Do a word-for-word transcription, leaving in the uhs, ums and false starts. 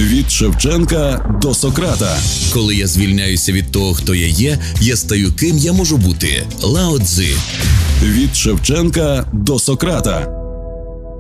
Від Шевченка до Сократа. Коли я звільняюся від того, хто я є, я стаю ким я можу бути. Лао Цзи. Від Шевченка до Сократа.